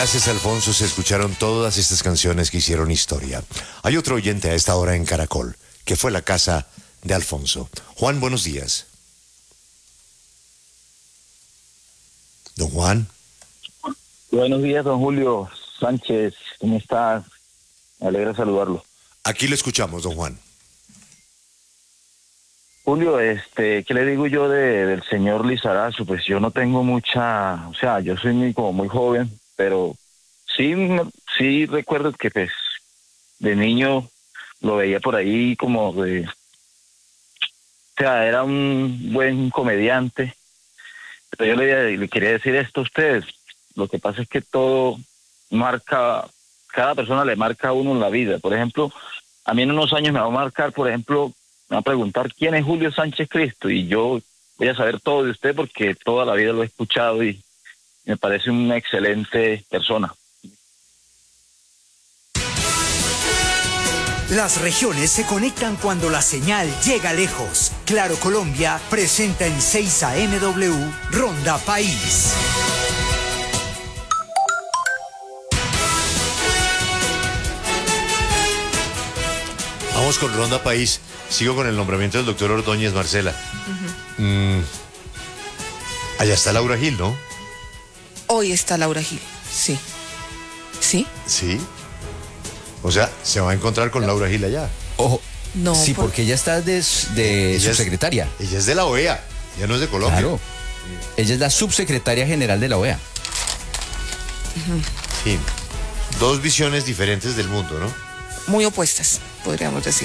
Gracias, Alfonso, se escucharon todas estas canciones que hicieron historia. Hay otro oyente a esta hora en Caracol, que fue la casa de Alfonso. Juan, buenos días. Don Juan. Buenos días, don Julio Sánchez. ¿Cómo estás? Me alegra saludarlo. Aquí le escuchamos, don Juan. Julio, ¿qué le digo yo del señor Lizarazo? Pues yo no tengo mucha, o sea, yo soy muy joven, pero sí recuerdo que pues de niño lo veía por ahí como de, o sea, era un buen comediante. Pero yo le quería decir esto a ustedes. Lo que pasa es que todo marca, cada persona le marca a uno en la vida. Por ejemplo, a mí en unos años me va a marcar, por ejemplo, me va a preguntar quién es Julio Sánchez Cristo, y yo voy a saber todo de usted porque toda la vida lo he escuchado y me parece una excelente persona. Las regiones se conectan cuando la señal llega lejos. Claro Colombia presenta en 6 AMW Ronda País. Vamos con Ronda País. Sigo con el nombramiento del doctor Ordóñez, Marcela. Allá está Laura Gil, ¿no? Hoy está Laura Gil, sí. ¿Sí? Sí. O sea, se va a encontrar con Laura Gil allá. Ojo. No, sí, porque ella está de subsecretaria. Ella es de la OEA, ya no es de Colombia. Claro. Ella es la subsecretaria general de la OEA. Sí. Dos visiones diferentes del mundo, ¿no? Muy opuestas, podríamos decir.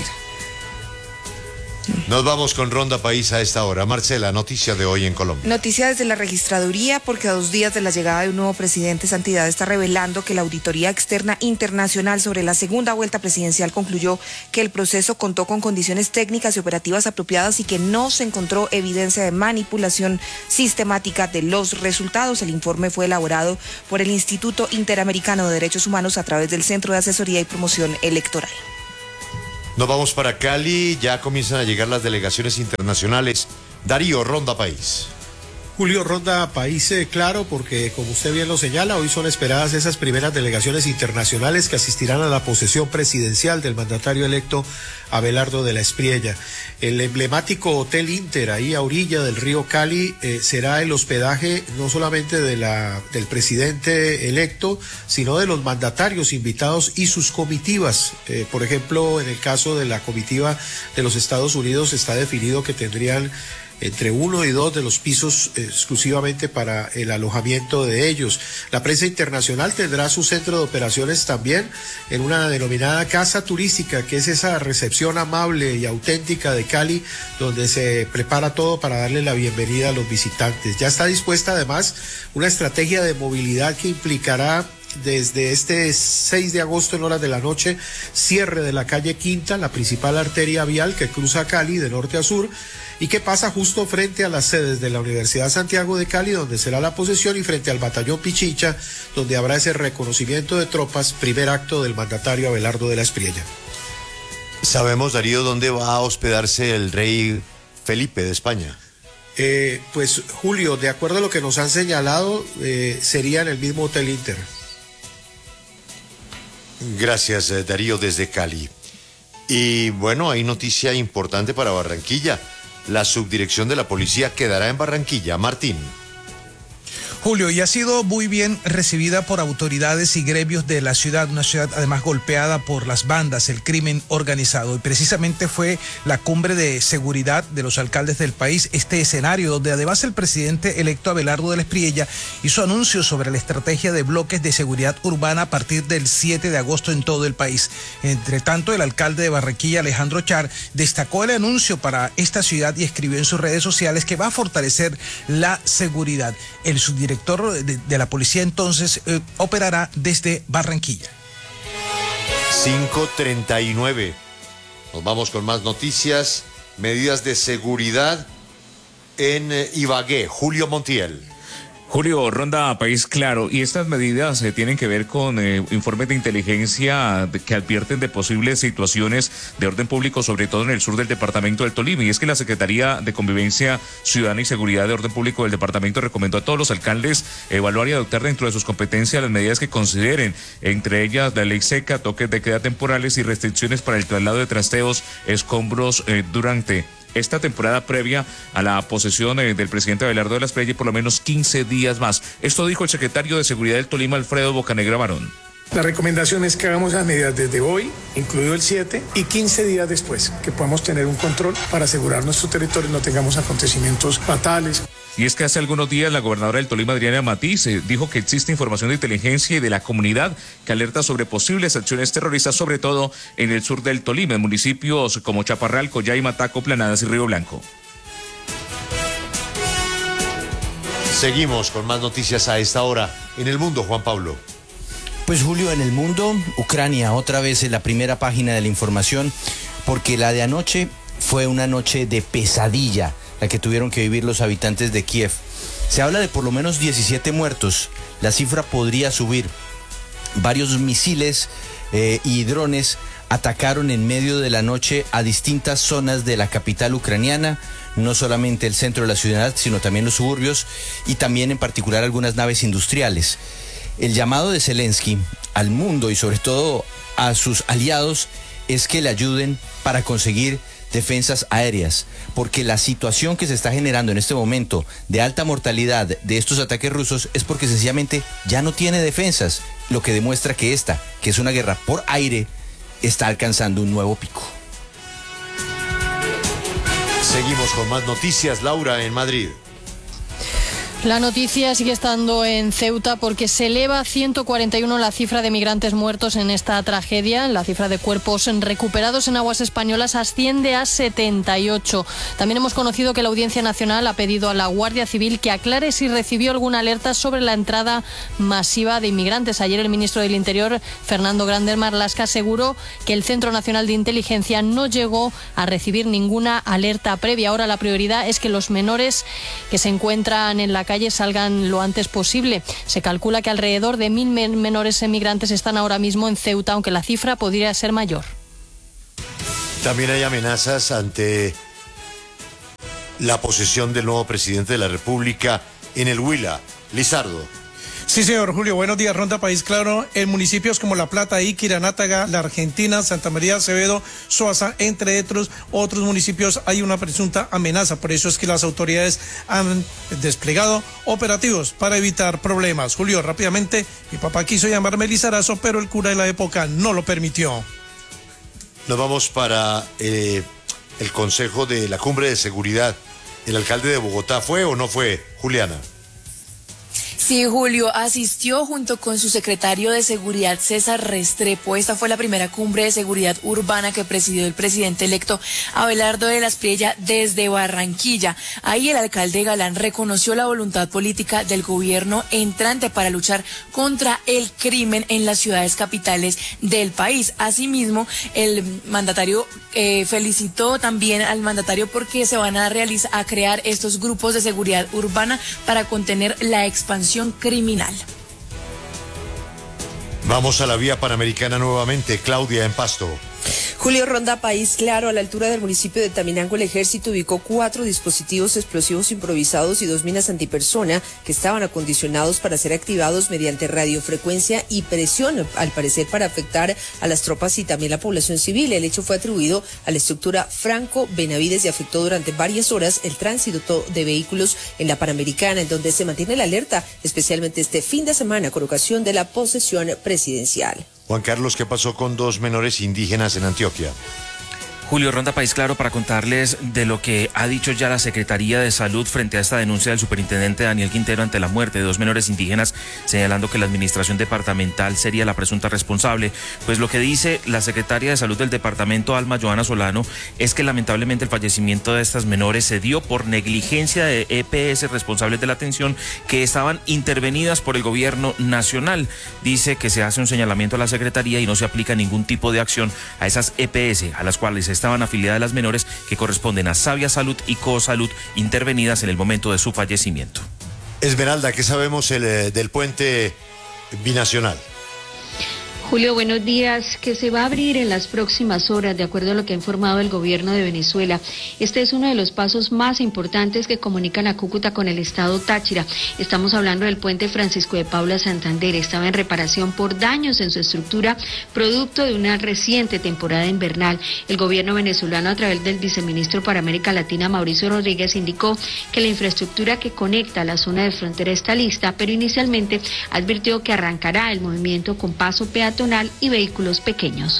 Nos vamos con Ronda País a esta hora. Marcela, noticia de hoy en Colombia. Noticia desde la registraduría, porque a 2 días de la llegada de un nuevo presidente, esa entidad está revelando que la Auditoría Externa Internacional sobre la segunda vuelta presidencial concluyó que el proceso contó con condiciones técnicas y operativas apropiadas y que no se encontró evidencia de manipulación sistemática de los resultados. El informe fue elaborado por el Instituto Interamericano de Derechos Humanos a través del Centro de Asesoría y Promoción Electoral. Nos vamos para Cali, ya comienzan a llegar las delegaciones internacionales. Darío, Ronda País. Julio, Ronda País, claro, porque como usted bien lo señala, hoy son esperadas esas primeras delegaciones internacionales que asistirán a la posesión presidencial del mandatario electo Abelardo de la Espriella. El emblemático Hotel Inter, ahí a orilla del río Cali, será el hospedaje no solamente del presidente electo, sino de los mandatarios invitados y sus comitivas. Por ejemplo, en el caso de la comitiva de los Estados Unidos está definido que tendrían entre 1 y 2 de los pisos exclusivamente para el alojamiento de ellos. La prensa internacional tendrá su centro de operaciones también en una denominada casa turística, que es esa recepción amable y auténtica de Cali, donde se prepara todo para darle la bienvenida a los visitantes. Ya está dispuesta además una estrategia de movilidad que implicará desde este 6 de agosto en horas de la noche, cierre de la calle Quinta, la principal arteria vial que cruza Cali de norte a sur, y que pasa justo frente a las sedes de la Universidad Santiago de Cali, donde será la posesión, y frente al batallón Pichincha, donde habrá ese reconocimiento de tropas, primer acto del mandatario Abelardo de la Espriella. ¿Sabemos, Darío, dónde va a hospedarse el rey Felipe de España? Pues, Julio, de acuerdo a lo que nos han señalado, sería en el mismo Hotel Inter. Gracias, Darío, desde Cali. Y bueno, hay noticia importante para Barranquilla. La subdirección de la policía quedará en Barranquilla. Martín. Julio, y ha sido muy bien recibida por autoridades y gremios de la ciudad, una ciudad además golpeada por las bandas, el crimen organizado. Y precisamente fue la cumbre de seguridad de los alcaldes del país, este escenario donde además el presidente electo Abelardo de la Espriella hizo anuncios sobre la estrategia de bloques de seguridad urbana a partir del 7 de agosto en todo el país. Entre tanto, el alcalde de Barranquilla, Alejandro Char, destacó el anuncio para esta ciudad y escribió en sus redes sociales que va a fortalecer la seguridad. El subdirector de la policía entonces operará desde Barranquilla. 5:39. Nos vamos con más noticias. Medidas de seguridad en Ibagué. Julio Montiel. Julio, Ronda País Claro, y estas medidas tienen que ver con informes de inteligencia que advierten de posibles situaciones de orden público, sobre todo en el sur del departamento del Tolima, y es que la Secretaría de Convivencia Ciudadana y Seguridad de Orden Público del departamento recomendó a todos los alcaldes evaluar y adoptar dentro de sus competencias las medidas que consideren, entre ellas la ley seca, toques de queda temporales y restricciones para el traslado de trasteos, escombros durante esta temporada previa a la posesión del presidente Abelardo de la Espriella y por lo menos 15 días más. Esto dijo el secretario de Seguridad del Tolima, Alfredo Bocanegra Barón. La recomendación es que hagamos las medidas desde hoy, incluido el 7, y 15 días después, que podamos tener un control para asegurar nuestro territorio y no tengamos acontecimientos fatales. Y es que hace algunos días la gobernadora del Tolima, Adriana Matiz, dijo que existe información de inteligencia y de la comunidad que alerta sobre posibles acciones terroristas, sobre todo en el sur del Tolima, en municipios como Chaparral, Coyaima, Taco, Planadas y Río Blanco. Seguimos con más noticias a esta hora en el mundo, Juan Pablo. Pues Julio, en el mundo, Ucrania otra vez en la primera página de la información, porque la de anoche fue una noche de pesadilla, la que tuvieron que vivir los habitantes de Kiev. Se habla de por lo menos 17 muertos, la cifra podría subir. Varios misiles y drones atacaron en medio de la noche a distintas zonas de la capital ucraniana, no solamente el centro de la ciudad, sino también los suburbios y también en particular algunas naves industriales. El llamado de Zelensky al mundo y sobre todo a sus aliados es que le ayuden para conseguir defensas aéreas, porque la situación que se está generando en este momento de alta mortalidad de estos ataques rusos es porque sencillamente ya no tiene defensas, lo que demuestra que esta, que es una guerra por aire, está alcanzando un nuevo pico. Seguimos con más noticias, Laura, en Madrid. La noticia sigue estando en Ceuta porque se eleva a 141 la cifra de migrantes muertos en esta tragedia. La cifra de cuerpos recuperados en aguas españolas asciende a 78. También hemos conocido que la Audiencia Nacional ha pedido a la Guardia Civil que aclare si recibió alguna alerta sobre la entrada masiva de inmigrantes. Ayer el ministro del Interior, Fernando Grande Marlaska, aseguró que el Centro Nacional de Inteligencia no llegó a recibir ninguna alerta previa. Ahora la prioridad es que los menores que se encuentran en la calle salgan lo antes posible. Se calcula que alrededor de 1.000 menores emigrantes están ahora mismo en Ceuta, aunque la cifra podría ser mayor. También hay amenazas ante la posesión del nuevo presidente de la República en el Huila. Lizardo. Sí, señor Julio, buenos días. Ronda País Claro, en municipios como La Plata, Iquira, Nátaga, La Argentina, Santa María, Acevedo, Soaza, entre otros municipios, hay una presunta amenaza. Por eso es que las autoridades han desplegado operativos para evitar problemas. Julio, rápidamente, mi papá quiso llamarme Lizarazo, pero el cura de la época no lo permitió. Nos vamos para el Consejo de la Cumbre de Seguridad. ¿El alcalde de Bogotá fue o no fue, Juliana? Sí, Julio, asistió junto con su secretario de Seguridad, César Restrepo. Esta fue la primera cumbre de seguridad urbana que presidió el presidente electo Abelardo de la Espriella desde Barranquilla. Ahí el alcalde Galán reconoció la voluntad política del gobierno entrante para luchar contra el crimen en las ciudades capitales del país. Asimismo, el mandatario felicitó también al mandatario porque se van a crear estos grupos de seguridad urbana para contener la expansión criminal. Vamos a la vía panamericana nuevamente. Claudia, en Pasto. Julio, Ronda País Claro, a la altura del municipio de Taminango, el ejército ubicó 4 dispositivos explosivos improvisados y 2 minas antipersona que estaban acondicionados para ser activados mediante radiofrecuencia y presión, al parecer para afectar a las tropas y también la población civil. El hecho fue atribuido a la estructura Franco Benavides y afectó durante varias horas el tránsito de vehículos en la Panamericana, en donde se mantiene la alerta, especialmente este fin de semana con ocasión de la posesión presidencial. Juan Carlos, ¿qué pasó con 2 menores indígenas en Antioquia? Julio, Ronda País Claro, para contarles de lo que ha dicho ya la Secretaría de Salud frente a esta denuncia del superintendente Daniel Quintero ante la muerte de 2 menores indígenas, señalando que la administración departamental sería la presunta responsable. Pues lo que dice la secretaria de Salud del departamento, Alma Joana Solano, es que lamentablemente el fallecimiento de estas menores se dio por negligencia de EPS responsables de la atención que estaban intervenidas por el gobierno nacional. Dice que se hace un señalamiento a la Secretaría y no se aplica ningún tipo de acción a esas EPS a las cuales estaban afiliadas las menores, que corresponden a Sabia Salud y Cosalud, intervenidas en el momento de su fallecimiento. Esmeralda, ¿qué sabemos del puente binacional? Julio, buenos días. Que se va a abrir en las próximas horas, de acuerdo a lo que ha informado el gobierno de Venezuela. Este es uno de los pasos más importantes que comunican a Cúcuta con el estado Táchira. Estamos hablando del puente Francisco de Paula Santander. Estaba en reparación por daños en su estructura, producto de una reciente temporada invernal. El gobierno venezolano, a través del viceministro para América Latina, Mauricio Rodríguez, indicó que la infraestructura que conecta la zona de frontera está lista, pero inicialmente advirtió que arrancará el movimiento con paso peatonal y vehículos pequeños.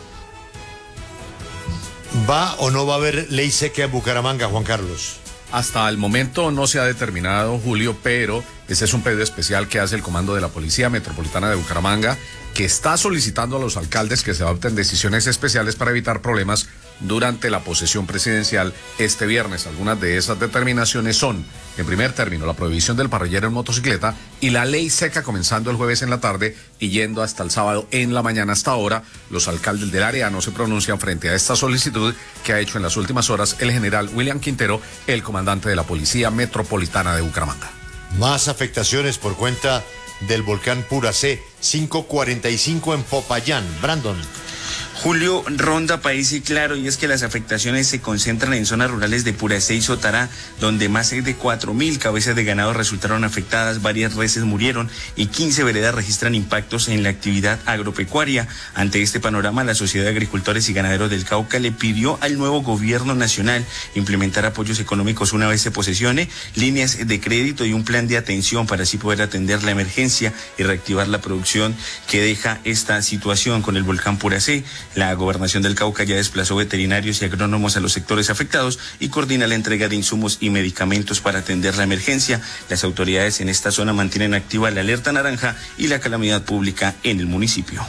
¿Va o no va a haber ley seca en Bucaramanga, Juan Carlos? Hasta el momento no se ha determinado, Julio, pero este es un pedido especial que hace el Comando de la Policía Metropolitana de Bucaramanga, que está solicitando a los alcaldes que se adopten decisiones especiales para evitar problemas durante la posesión presidencial este viernes. Algunas de esas determinaciones son, en primer término, la prohibición del parrillero en motocicleta y la ley seca comenzando el jueves en la tarde y yendo hasta el sábado en la mañana. Hasta ahora, los alcaldes del área no se pronuncian frente a esta solicitud que ha hecho en las últimas horas el general William Quintero, el comandante de la Policía Metropolitana de Bucaramanga. Más afectaciones por cuenta del volcán Puracé, 5:45 en Popayán. Brandon. Julio, ronda país y claro, y es que las afectaciones se concentran en zonas rurales de Puracé y Sotará, donde más de 4.000 cabezas de ganado resultaron afectadas, varias reses murieron y 15 veredas registran impactos en la actividad agropecuaria. Ante este panorama, la Sociedad de Agricultores y Ganaderos del Cauca le pidió al nuevo gobierno nacional implementar apoyos económicos una vez se posesione, líneas de crédito y un plan de atención para así poder atender la emergencia y reactivar la producción que deja esta situación con el volcán Puracé. La Gobernación del Cauca ya desplazó veterinarios y agrónomos a los sectores afectados y coordina la entrega de insumos y medicamentos para atender la emergencia. Las autoridades en esta zona mantienen activa la alerta naranja y la calamidad pública en el municipio.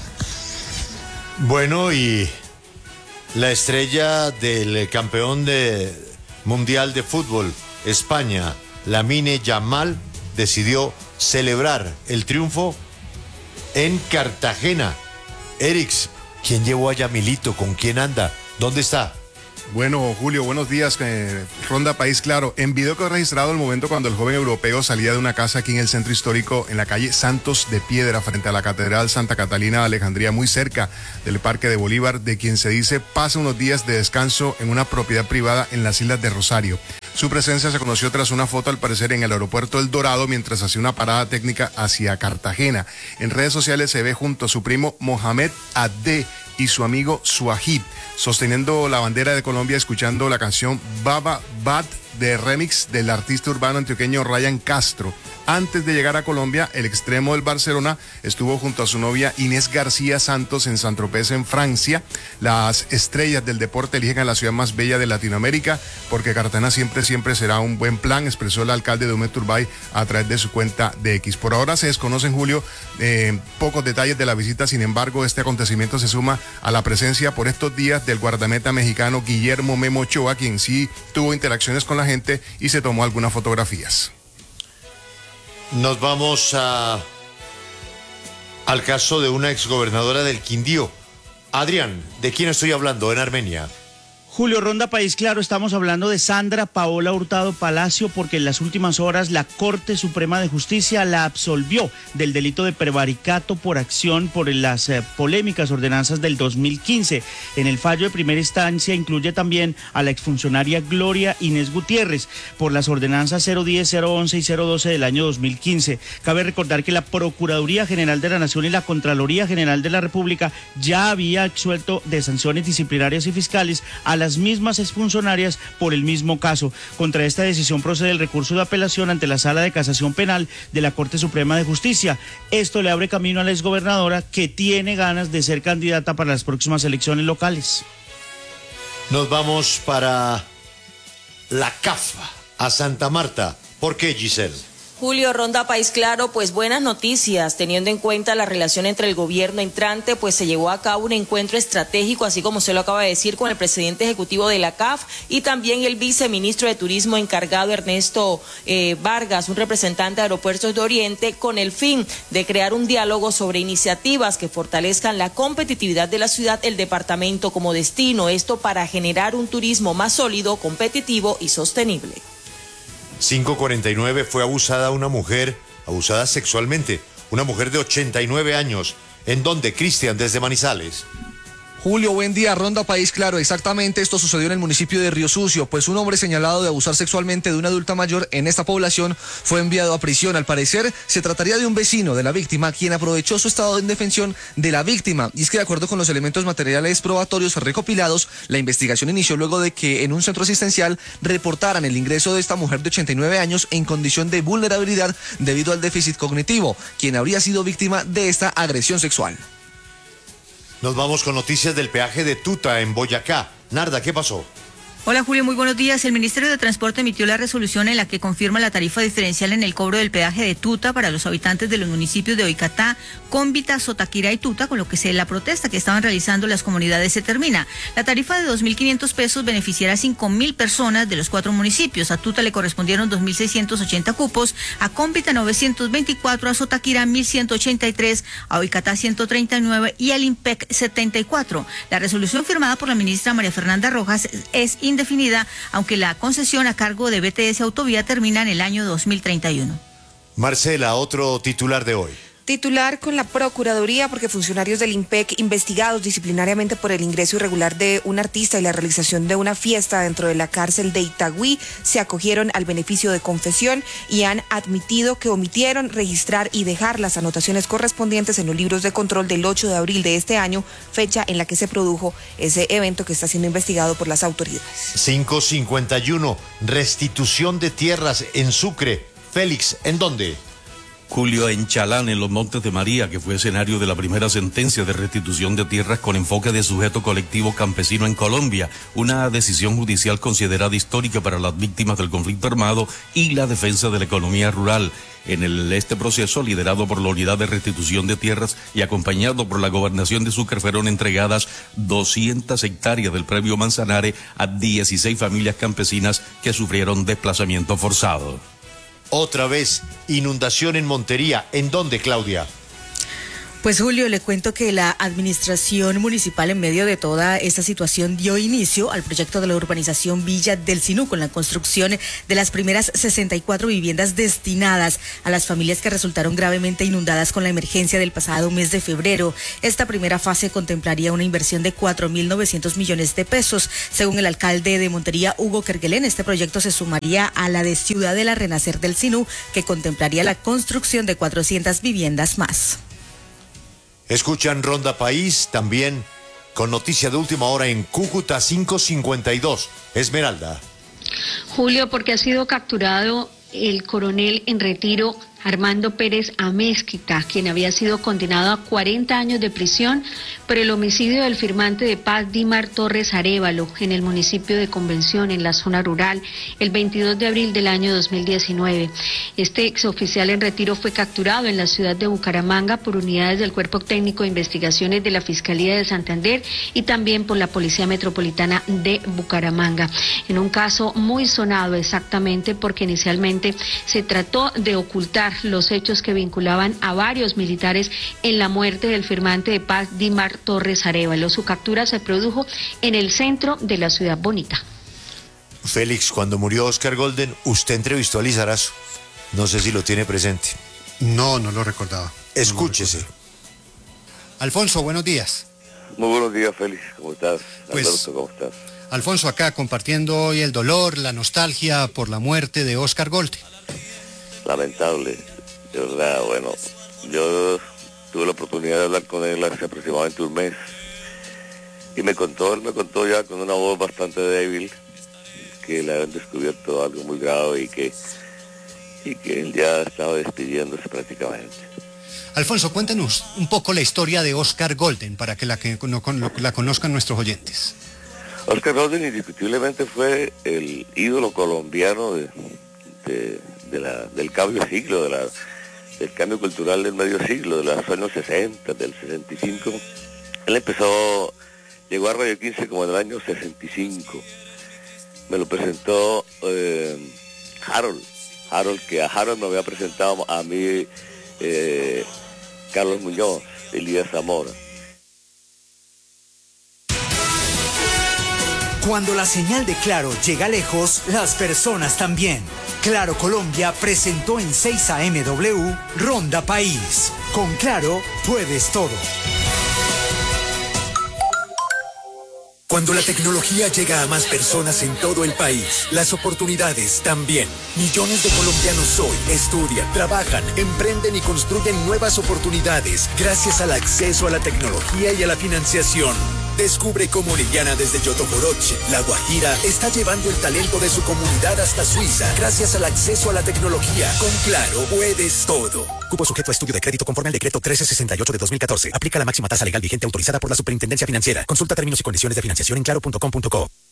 Bueno, y la estrella del campeón mundial de fútbol, España, Lamine Yamal, decidió celebrar el triunfo en Cartagena. Erix, ¿quién llevó a Yamilito? ¿Con quién anda? ¿Dónde está? Bueno, Julio, buenos días. Ronda País Claro. En video que ha registrado el momento cuando el joven europeo salía de una casa aquí en el centro histórico, en la calle Santos de Piedra, frente a la Catedral Santa Catalina de Alejandría, muy cerca del Parque de Bolívar, de quien se dice pasa unos días de descanso en una propiedad privada en las Islas de Rosario. Su presencia se conoció tras una foto, al parecer, en el aeropuerto El Dorado, mientras hacía una parada técnica hacia Cartagena. En redes sociales se ve junto a su primo Mohamed Adde y su amigo Suahib, sosteniendo la bandera de Colombia, escuchando la canción Baba Bad de remix del artista urbano antioqueño Ryan Castro. Antes de llegar a Colombia, el extremo del Barcelona estuvo junto a su novia Inés García Santos en Saint-Tropez, en Francia. Las estrellas del deporte eligen a la ciudad más bella de Latinoamérica, porque Cartagena siempre será un buen plan, expresó el alcalde de Turbay a través de su cuenta de X. Por ahora se desconocen, Julio, pocos detalles de la visita. Sin embargo, este acontecimiento se suma a la presencia por estos días del guardameta mexicano Guillermo Memo Ochoa, quien sí tuvo interacciones con la gente y se tomó algunas fotografías. Nos vamos al caso de una exgobernadora del Quindío. Adrián, ¿de quién estoy hablando en Armenia? Julio, Ronda País Claro, estamos hablando de Sandra Paola Hurtado Palacio, porque en las últimas horas la Corte Suprema de Justicia la absolvió del delito de prevaricato por acción por las polémicas ordenanzas del 2015. En el fallo de primera instancia incluye también a la exfuncionaria Gloria Inés Gutiérrez por las ordenanzas 010, 011 y 012 del año 2015. Cabe recordar que la Procuraduría General de la Nación y la Contraloría General de la República ya había absuelto de sanciones disciplinarias y fiscales a las mismas exfuncionarias por el mismo caso. Contra esta decisión procede el recurso de apelación ante la Sala de Casación Penal de la Corte Suprema de Justicia. Esto le abre camino a la exgobernadora, que tiene ganas de ser candidata para las próximas elecciones locales. Nos vamos para la CAF, a Santa Marta. ¿Por qué, Giselle? Julio, Ronda País Claro, pues buenas noticias, teniendo en cuenta la relación entre el gobierno entrante, pues se llevó a cabo un encuentro estratégico, así como se lo acaba de decir, con el presidente ejecutivo de la CAF y también el viceministro de Turismo encargado, Ernesto Vargas, un representante de Aeropuertos de Oriente, con el fin de crear un diálogo sobre iniciativas que fortalezcan la competitividad de la ciudad, el departamento como destino, esto para generar un turismo más sólido, competitivo y sostenible. 5:49 fue abusada una mujer, abusada sexualmente, una mujer de 89 años. ¿En dónde, Cristian, desde Manizales? Julio, buen día. Ronda País Claro. Exactamente, esto sucedió en el municipio de Río Sucio, pues un hombre señalado de abusar sexualmente de una adulta mayor en esta población fue enviado a prisión. Al parecer, se trataría de un vecino de la víctima, quien aprovechó su estado de indefensión de la víctima. Y es que de acuerdo con los elementos materiales probatorios recopilados, la investigación inició luego de que en un centro asistencial reportaran el ingreso de esta mujer de 89 años en condición de vulnerabilidad debido al déficit cognitivo, quien habría sido víctima de esta agresión sexual. Nos vamos con noticias del peaje de Tuta en Boyacá. Narda, ¿qué pasó? Hola Julio, muy buenos días. El Ministerio de Transporte emitió la resolución en la que confirma la tarifa diferencial en el cobro del peaje de Tuta para los habitantes de los municipios de Oicatá, Cómbita, Sotaquira y Tuta, con lo que la protesta que estaban realizando las comunidades se termina. La tarifa de 2.500 pesos beneficiará a 5.000 personas de los 4 municipios. A Tuta le correspondieron 2.680 cupos, a Cómbita 924, a Sotaquira 1.183, a Oicatá 139 y al IMPEC 74. La resolución firmada por la ministra María Fernanda Rojas es indefinida, aunque la concesión a cargo de BTS Autovía termina en el año 2031. Marcela, otro titular de hoy. Titular con la Procuraduría porque funcionarios del IMPEC investigados disciplinariamente por el ingreso irregular de un artista y la realización de una fiesta dentro de la cárcel de Itagüí se acogieron al beneficio de confesión y han admitido que omitieron registrar y dejar las anotaciones correspondientes en los libros de control del 8 de abril de este año, fecha en la que se produjo ese evento que está siendo investigado por las autoridades. 5:51, restitución de tierras en Sucre. Félix, ¿en dónde? Julio, en Chalán, en los Montes de María, que fue escenario de la primera sentencia de restitución de tierras con enfoque de sujeto colectivo campesino en Colombia, una decisión judicial considerada histórica para las víctimas del conflicto armado y la defensa de la economía rural. En este proceso, liderado por la Unidad de Restitución de Tierras y acompañado por la Gobernación de Sucre, fueron entregadas 200 hectáreas del previo Manzanares a 16 familias campesinas que sufrieron desplazamiento forzado. Otra vez, inundación en Montería. ¿En dónde, Claudia? Pues Julio, le cuento que la administración municipal en medio de toda esta situación dio inicio al proyecto de la urbanización Villa del Sinú con la construcción de las primeras 64 viviendas destinadas a las familias que resultaron gravemente inundadas con la emergencia del pasado mes de febrero. Esta primera fase contemplaría una inversión de 4.900 millones de pesos. Según el alcalde de Montería, Hugo Kerguelen, este proyecto se sumaría a la de Ciudadela Renacer del Sinú, que contemplaría la construcción de 400 viviendas más. Escuchan Ronda País también con noticia de última hora en Cúcuta 5:52. Esmeralda. Julio, porque ha sido capturado el coronel en retiro Armando Pérez Amezquita, quien había sido condenado a 40 años de prisión por el homicidio del firmante de paz Dimar Torres Arévalo en el municipio de Convención, en la zona rural, el 22 de abril del año 2019. Este exoficial en retiro fue capturado en la ciudad de Bucaramanga por unidades del Cuerpo Técnico de Investigaciones de la Fiscalía de Santander y también por la Policía Metropolitana de Bucaramanga. En un caso muy sonado exactamente porque inicialmente se trató de ocultar los hechos que vinculaban a varios militares en la muerte del firmante de paz Dimar Torres Arévalo. Su captura se produjo en el centro de la ciudad bonita. Félix, cuando murió Oscar Golden, usted entrevistó a Lizarazo. No sé si lo tiene presente. No lo recordaba. Escúchese. Alfonso, buenos días. Muy buenos días, Félix. ¿Cómo estás? Pues, Alberto, ¿cómo estás? Alfonso, acá compartiendo hoy el dolor, la nostalgia por la muerte de Oscar Golden. Lamentable, de verdad. Bueno, yo tuve la oportunidad de hablar con él hace aproximadamente un mes y él me contó ya con una voz bastante débil que le habían descubierto algo muy grave y que él ya estaba despidiéndose prácticamente. Alfonso, cuéntenos un poco la historia de Oscar Golden para que la conozcan nuestros oyentes. Oscar Golden indiscutiblemente fue el ídolo colombiano del cambio de siglo, del cambio cultural del medio siglo, de los años 60, del 65. Él llegó a Radio 15 como en el año 65. Me lo presentó Harold, que a Harold me había presentado a mí Carlos Muñoz, Elías Zamora. Cuando la señal de Claro llega lejos, las personas también. Claro Colombia presentó en 6 AMW Ronda País. Con Claro, puedes todo. Cuando la tecnología llega a más personas en todo el país, las oportunidades también. Millones de colombianos hoy estudian, trabajan, emprenden y construyen nuevas oportunidades gracias al acceso a la tecnología y a la financiación. Descubre cómo Liliana desde Yotomoroche, La Guajira, está llevando el talento de su comunidad hasta Suiza gracias al acceso a la tecnología. Con Claro, puedes todo. Cupo sujeto a estudio de crédito conforme al decreto 1368 de 2014. Aplica la máxima tasa legal vigente autorizada por la Superintendencia Financiera. Consulta términos y condiciones de financiación en claro.com.co.